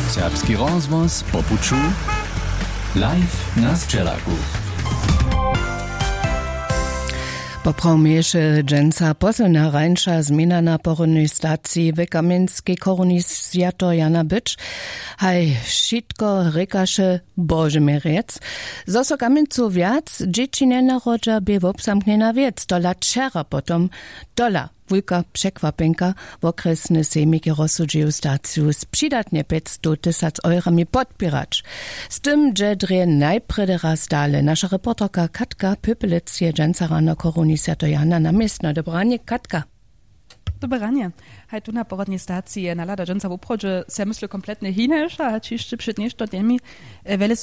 Serbski rozvoz po puču live na Sčelaku. Poprawniejsze dżęca poselna rańsza zmiana na porodnej stacji w Kamienskiej koronizator Jana Bycz. Haj, wszystko rekaše Boże mierec. Zoso Kamieńcu wiac, dzieci nie narodza, by w obsamkniena wiec. Dola czera potom, dola. Wulka przekwapenka w okresny sejmiki rozsudził staciju z przydatnie 500 000 eurami podpierać. Z tym, że drje najpredy stale. Nasza reporterka Katka Pöpelec je dżęca rano koronizator Jana na miestno. Dobranie, Katka. Dobranie. Haj tu na porodnej stacji na lada dżęca w uprodzie se myślę kompletnie hineš, a čišće przed nešto dniami